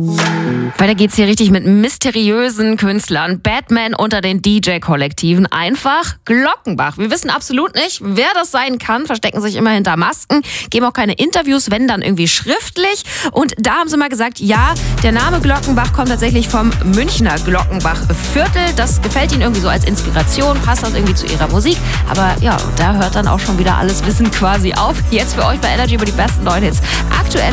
Weiter geht's hier richtig mit mysteriösen Künstlern. Batman unter den DJ-Kollektiven. Einfach Glockenbach. Wir wissen absolut nicht, wer das sein kann. Verstecken sich immer hinter Masken. Geben auch keine Interviews, wenn dann irgendwie schriftlich. Und da haben sie mal gesagt, ja, der Name Glockenbach kommt tatsächlich vom Münchner Glockenbach-Viertel. Das gefällt ihnen irgendwie so als Inspiration. Passt das irgendwie zu ihrer Musik. Aber ja, da hört dann auch schon wieder alles Wissen quasi auf. Jetzt für euch bei Energy über die besten neuen Hits. Aktuell